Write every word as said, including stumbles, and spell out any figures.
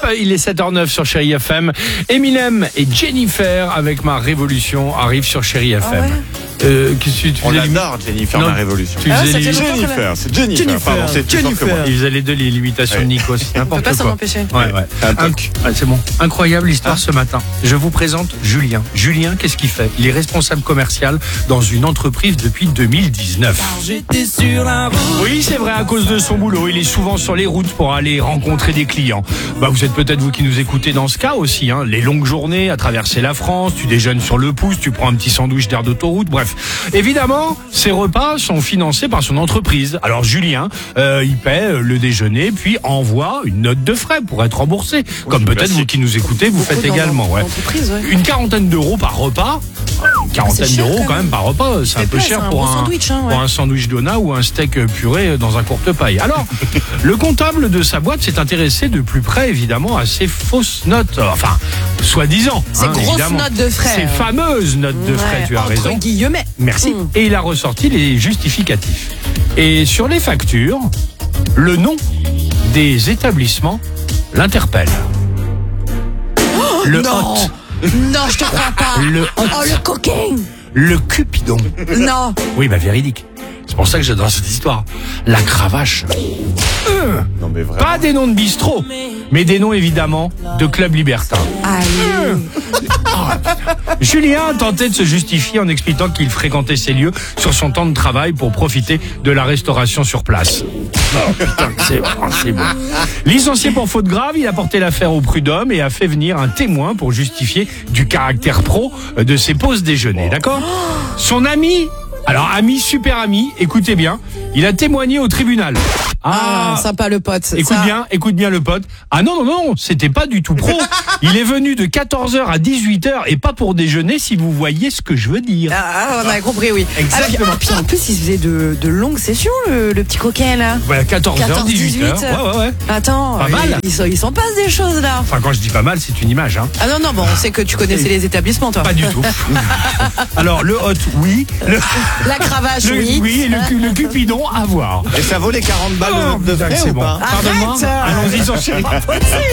Il est sept heures zéro neuf sur Chérie F M. Eminem et Jennifer avec Ma Révolution arrivent sur Chérie F M. Ah ouais. Euh, qu'est-ce que tu On faisais l'adore, Jennifer, Non, Ma Révolution. Tu Ah, faisais ça les- fait longtemps. Jennifer, c'est Jennifer. Jennifer, Pardon, c'est plus fort que moi. Ils faisaient les deux l'imitation de Ouais. Nico, c'est On peut n'importe pas s'en quoi. empêcher. Ouais, ouais. Un Inc- toc. ouais, c'est bon. Incroyable histoire Ah. ce matin. Je vous présente Julien. Julien, qu'est-ce qu'il fait? Il est responsable commercial dans une entreprise depuis deux mille dix-neuf. J'étais sur la route. Oui, c'est vrai, à cause de son boulot, il est souvent sur les routes pour aller rencontrer des clients. Bah, vous êtes peut-être vous qui nous écoutez dans ce cas aussi, hein. Les longues journées à traverser la France, tu déjeunes sur le pouce, tu prends un petit sandwich d'air d'autoroute, bref. Évidemment, ces repas sont financés par son entreprise. Alors Julien, euh, il paie le déjeuner, puis envoie une note de frais pour être remboursé. Comme c'est peut-être classique. vous qui nous écoutez, vous faites Beaucoup dans également. Ouais. l'entreprise, ouais. Une quarantaine d'euros par repas. Une quarantaine c'est cher, d'euros quand quand même même. par repas, c'est un fait peu place, cher un pour bon un, sandwich, hein, ouais. pour un sandwich dona ou un steak puré dans un courte paille. Alors, le comptable de sa boîte s'est intéressé de plus près évidemment à ces fausses notes, enfin, soi-disant. Ces hein, grosses évidemment. notes de frais. Ces fameuses notes de frais, Ouais, tu as entre raison. guillemets. Merci. Mm. Et il a ressorti les justificatifs. Et sur les factures, le nom des établissements l'interpelle. le non. hot, Non, je te crois pas. le hot, Oh, le cocaine. le cupidon. Non. Oui, bah véridique. C'est pour ça que j'adore cette histoire. La cravache. Euh, Non, mais vraiment. pas des noms de bistrot, mais des noms évidemment de clubs libertins. Allez. Julien tentait de se justifier en expliquant qu'il fréquentait ces lieux sur son temps de travail pour profiter de la restauration sur place. Oh, putain, c'est bon, c'est bon. Licencié pour faute grave, il a porté l'affaire au prud'homme et a fait venir un témoin pour justifier du caractère pro de ses pauses déjeuner, d'accord? Son ami, alors ami, super ami, écoutez bien, il a témoigné au tribunal. Ah, sympa le pote. Écoute Ça- bien, écoute bien le pote. Ah non, non, non, c'était pas du tout pro. Il est venu de quatorze heures à dix-huit heures et pas pour déjeuner, si vous voyez ce que je veux dire. Ah, on a compris, oui. Exactement. Ah, puis, ah, puis en plus, il faisait de, de longues sessions, le, le petit coquin, là. Voilà, quatorze heures, quatorze, dix-huit heures. dix-huit. Ouais, ouais, ouais. Attends, Pas mal. il, il, s'en- il s'en passe des choses, là. Enfin, quand je dis pas mal, c'est une image, hein. Ah non, non, bon, on sait que tu connaissais les établissements, toi. Pas du tout. Alors, le hot, oui. Le, La cravache, le- oui. et le, cu- le cupidon, à voir. Et ça vaut les quarante balles de Oh, note de putain, frais c'est ou bon. pas? Pardonne-moi. Arrête. Allons-y sur Chérie.